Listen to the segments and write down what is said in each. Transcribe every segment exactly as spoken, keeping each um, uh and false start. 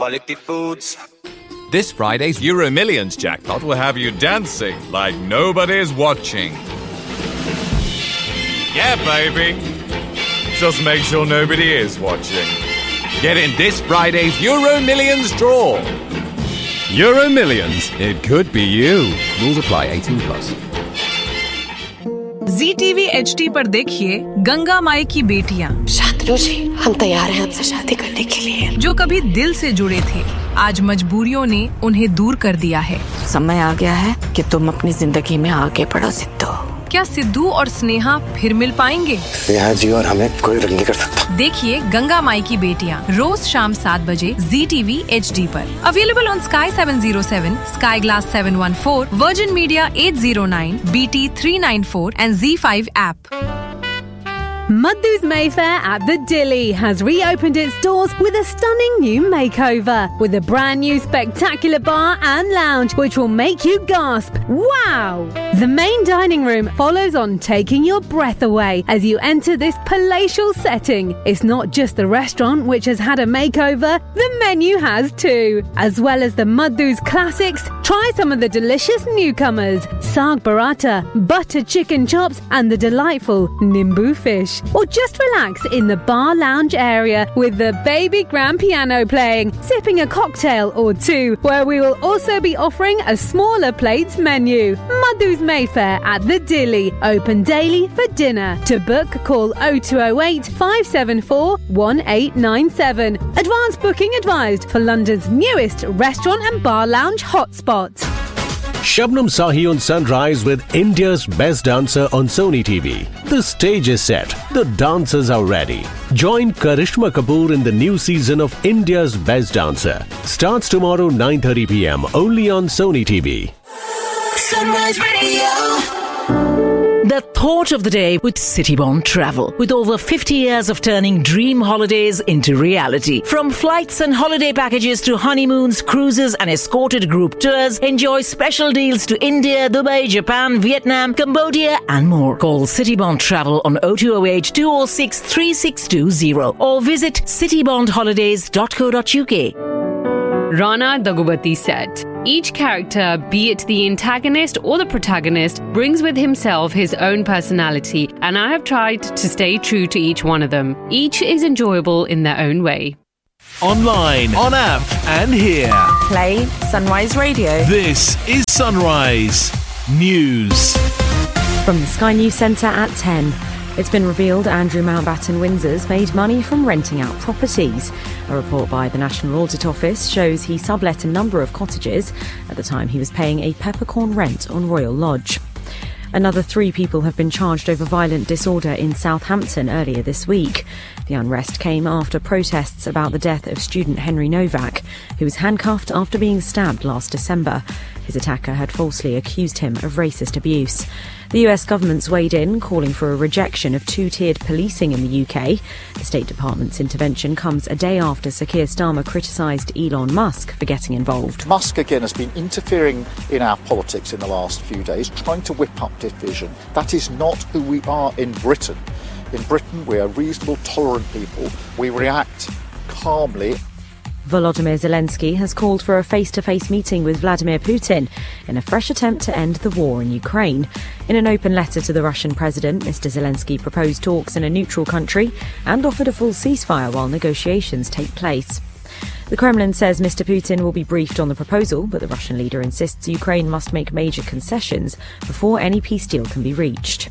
Quality foods. This Friday's Euro Millions jackpot will have you dancing like nobody's watching. Yeah, baby. Just make sure nobody is watching. Get in this Friday's Euro Millions draw. Euro Millions. It could be you. Rules apply. eighteen plus. Ji TV H D पर देखिए गंगा माई की बेटियां। शांतनु जी, हम तैयार हैं आपसे शादी करने के लिए। जो कभी दिल से जुड़े थे, आज मजबूरियों ने उन्हें दूर कर दिया है। समय आ गया है कि तुम अपनी जिंदगी में आगे बढ़ो सिद्धू। क्या सिद्धू और स्नेहा फिर मिल पाएंगे? स्नेहा जी और हमें कोई रंग नहीं कर सकता। देखिए गंगा माई की बेटियां रोज शाम सात बजे जी टीवी एच डी पर। Available on sky seven zero seven, sky glass seven one four, virgin media at zero nine, B T three nine four and Z five app. Madhu's Mayfair at the Dilly has reopened its doors with a stunning new makeover, with a brand new spectacular bar and lounge which will make you gasp, wow! The main dining room follows on, taking your breath away as you enter this palatial setting. It's not just the restaurant which has had a makeover, the menu has too. As well as the Madhu's classics, try some of the delicious newcomers, saag paratha, butter chicken chops and the delightful nimbu fish. Or just relax in the bar lounge area with the baby grand piano playing, sipping a cocktail or two, where we will also be offering a smaller plates menu. Madhu's Mayfair at the Dilly, open daily for dinner. To book, call oh two oh eight, five seven four, one eight nine seven. Advance booking advised for London's newest restaurant and bar lounge hotspot. Shabnam Sahi on Sunrise with India's Best Dancer on Sony T V. The stage is set. The dancers are ready. Join Karishma Kapoor in the new season of India's Best Dancer. Starts tomorrow nine thirty p.m. only on Sony T V. Sunrise Radio. The thought of the day with Citybond Travel. With over fifty years of turning dream holidays into reality. From flights and holiday packages to honeymoons, cruises and escorted group tours, enjoy special deals to India, Dubai, Japan, Vietnam, Cambodia and more. Call Citybond Travel on oh two oh eight, two oh six, three six two oh or visit citybond holidays dot co dot uk. Rana Daggubati said, each character, be it the antagonist or the protagonist, brings with himself his own personality, and I have tried to stay true to each one of them. Each is enjoyable in their own way. Online, on app, and here. Play Sunrise Radio. This is Sunrise News. From the Sky News Centre at ten. It's been revealed Andrew Mountbatten Windsor's made money from renting out properties. A report by the National Audit Office shows he sublet a number of cottages at the time he was paying a peppercorn rent on Royal Lodge. Another three people have been charged over violent disorder in Southampton earlier this week. The unrest came after protests about the death of student Henry Novak, who was handcuffed after being stabbed last December. His attacker had falsely accused him of racist abuse. The U S government's weighed in, calling for a rejection of two-tiered policing in the U K. The State Department's intervention comes a day after Sir Keir Starmer criticised Elon Musk for getting involved. Musk, again, has been interfering in our politics in the last few days, trying to whip up division. That is not who we are in Britain. In Britain, we are reasonable, tolerant people. We react calmly. Volodymyr Zelensky has called for a face-to-face meeting with Vladimir Putin in a fresh attempt to end the war in Ukraine. In an open letter to the Russian president, Mister Zelensky proposed talks in a neutral country and offered a full ceasefire while negotiations take place. The Kremlin says Mister Putin will be briefed on the proposal, but the Russian leader insists Ukraine must make major concessions before any peace deal can be reached.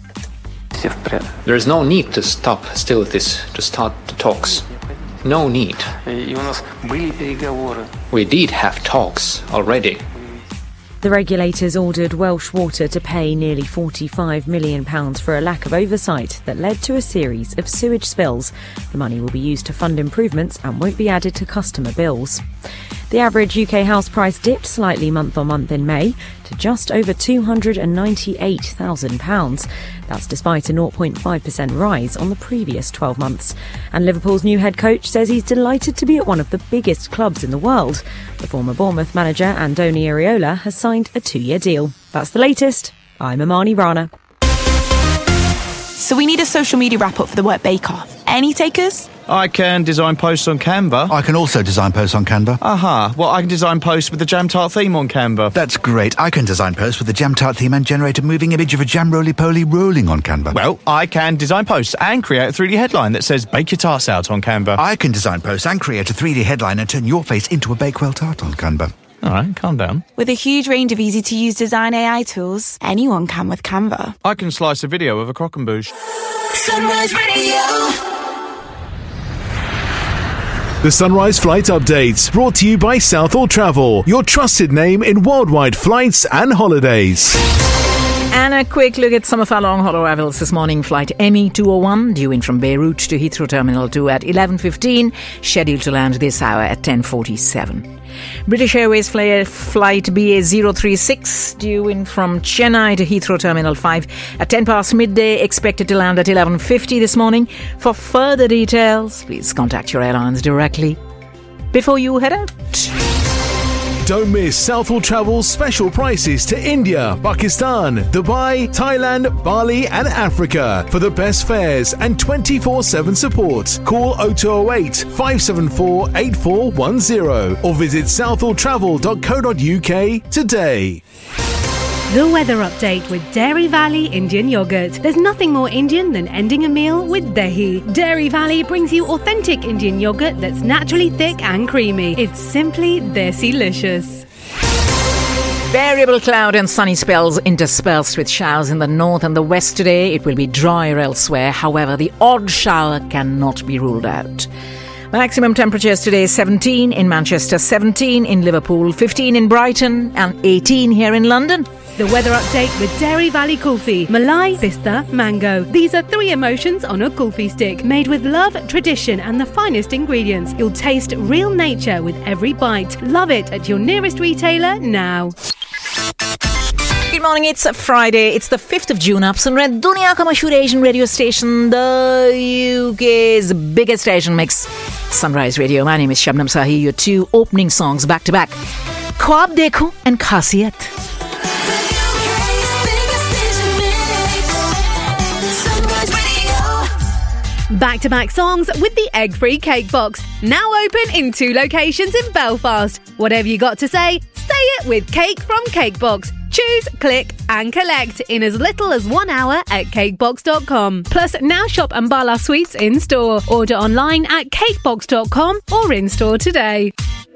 There is no need to stop still this, to start the talks. No need. We did have talks already. The regulators ordered Welsh Water to pay nearly forty-five million pounds for a lack of oversight that led to a series of sewage spills. The money will be used to fund improvements and won't be added to customer bills. The average U K house price dipped slightly month on month in May to just over two hundred ninety-eight thousand pounds. That's despite a zero point five percent rise on the previous twelve months. And Liverpool's new head coach says he's delighted to be at one of the biggest clubs in the world. The former Bournemouth manager Andoni Iraola has signed a two-year deal. That's the latest. I'm Amani Rana. So we need a social media wrap-up for the Work Bake Off. Any takers? I can design posts on Canva. I can also design posts on Canva. Aha. Well, I can design posts with the Jam Tart theme on Canva. That's great. I can design posts with the Jam Tart theme and generate a moving image of a jam roly-poly rolling on Canva. Well, I can design posts and create a three D headline that says bake your tarts out on Canva. I can design posts and create a three D headline and turn your face into a Bakewell tart on Canva. All right, calm down. With a huge range of easy-to-use design A I tools, anyone can with Canva. I can slice a video of a croquembouche. Sunrise Radio. The Sunrise Flight Updates, brought to you by Southall Travel, your trusted name in worldwide flights and holidays. And a quick look at some of our long-haul arrivals this morning. Flight M E two oh one due in from Beirut to Heathrow Terminal two at eleven fifteen, scheduled to land this hour at ten forty-seven. British Airways flight B A zero three six due in from Chennai to Heathrow Terminal five at ten past midday, expected to land at eleven fifty this morning. For further details, please contact your airlines directly before you head out. Don't miss Southall Travel's special prices to India, Pakistan, Dubai, Thailand, Bali and Africa. For the best fares and twenty-four seven support, call oh two oh eight, five seven four, eight four one oh or visit southall travel dot co dot uk today. The weather update with Dairy Valley Indian Yogurt. There's nothing more Indian than ending a meal with Dahi. Dairy Valley brings you authentic Indian yogurt that's naturally thick and creamy. It's simply Desi-licious. Variable cloud and sunny spells interspersed with showers in the north and the west today. It will be drier elsewhere. However, the odd shower cannot be ruled out. Maximum temperatures today seventeen in Manchester, seventeen in Liverpool, fifteen in Brighton and eighteen here in London. The weather update with Dairy Valley Kulfi. Malai, pista, mango. These are three emotions on a kulfi stick. Made with love, tradition and the finest ingredients. You'll taste real nature with every bite. Love it at your nearest retailer now. Good morning, it's a Friday, it's the fifth of June. Up on Red Dunia ka mashhoor Asian radio station, the U K's biggest Asian mix, Sunrise Radio. My name is Shabnam Sahi, your two opening songs back to back, Khwab Dekho and Khasiyat. Back-to-back songs with the egg-free cake box. Now open in two locations in Belfast. Whatever you got to say, say it with Cake from Cakebox. Choose, click and collect in as little as one hour at cakebox dot com. Plus, now shop Ambala Sweets in-store. Order online at cakebox dot com or in-store today.